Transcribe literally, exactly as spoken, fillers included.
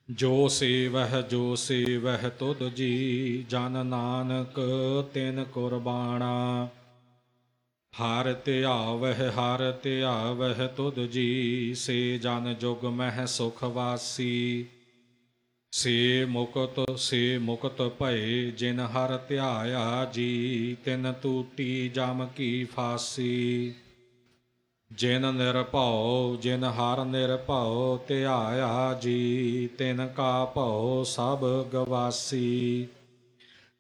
ਜੋ ਸੇਵਹਿ ਜੋ ਸੇਵਹਿ ਤੁਧ ਜੀ, ਜਨ ਨਾਨਕ ਤਿਨ ਕੁਰਬਾਣਾ। ਹਰਿ ਧਿਆਵਹਿ ਹਰਿ ਧਿਆਵਹਿ ਤੁਧ ਜੀ, ਸੇ ਜਨ ਜੁਗ ਮਹਿ ਸੁਖ ਵਾਸੀ। ਸੇ ਮੁਕਤ ਸੇ ਮੁਕਤ ਭਏ, ਜਿਨ ਹਰਿ ਧਿਆਇਆ ਜੀ, ਤਿਨ ਟੂਟੀ ਜਮ ਕੀ ਫਾਸੀ। ਜਿਨ ਨਿਰਭਉ ਜਿਨ ਹਰਿ ਨਿਰਭਉ ਧਿਆਇਆ ਜੀ, ਤਿਨ ਕਾ ਭਉ ਸਭ ਗਵਾਸੀ।